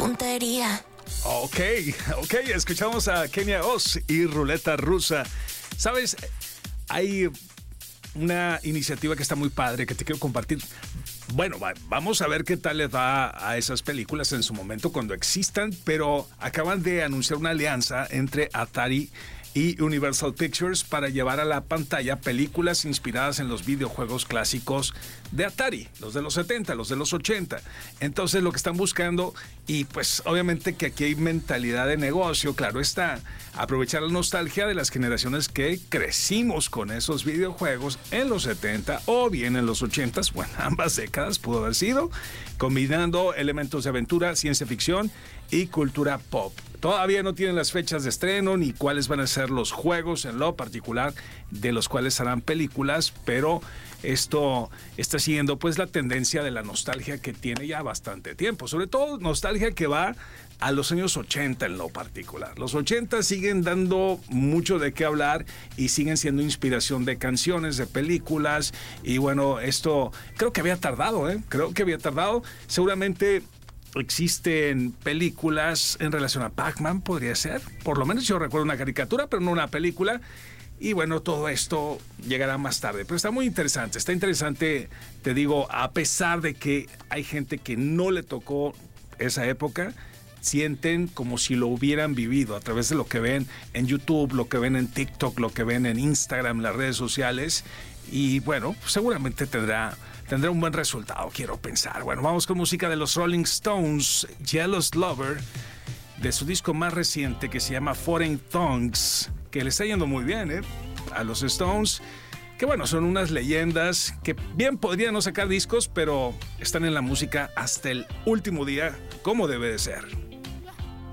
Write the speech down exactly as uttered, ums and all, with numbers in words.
tontería. Ok, ok, escuchamos a Kenia Oz y Ruleta Rusa. ¿Sabes? Hay una iniciativa que está muy padre que te quiero compartir. Bueno, va, vamos a ver qué tal les va a esas películas en su momento cuando existan, pero acaban de anunciar una alianza entre Atari y Universal Pictures para llevar a la pantalla películas inspiradas en los videojuegos clásicos de Atari, los de los setenta, los de los ochenta. Entonces lo que están buscando, y pues obviamente que aquí hay mentalidad de negocio, claro está, aprovechar la nostalgia de las generaciones que crecimos con esos videojuegos en los setenta o bien en los ochenta, bueno, ambas décadas pudo haber sido, combinando elementos de aventura, ciencia ficción y cultura pop. Todavía no tienen las fechas de estreno ni cuáles van a ser los juegos en lo particular de los cuales harán películas, pero esto está siguiendo pues la tendencia de la nostalgia que tiene ya bastante tiempo, sobre todo nostalgia que va a los años ochenta en lo particular. Los ochenta siguen dando mucho de qué hablar y siguen siendo inspiración de canciones, de películas, y bueno, esto creo que había tardado, ¿eh? Creo que había tardado, seguramente. Existen películas en relación a Pac-Man, podría ser. Por lo menos yo recuerdo una caricatura, pero no una película. Y bueno, todo esto llegará más tarde. Pero está muy interesante. Está interesante, te digo, a pesar de que hay gente que no le tocó esa época, sienten como si lo hubieran vivido a través de lo que ven en YouTube, lo que ven en TikTok, lo que ven en Instagram, las redes sociales. Y bueno, seguramente tendrá... Tendrá un buen resultado, quiero pensar. Bueno, vamos con música de los Rolling Stones, Jealous Lover, de su disco más reciente que se llama Foreign Tongues, que le está yendo muy bien, ¿eh? A los Stones, que bueno, son unas leyendas que bien podrían no sacar discos, pero están en la música hasta el último día, como debe de ser.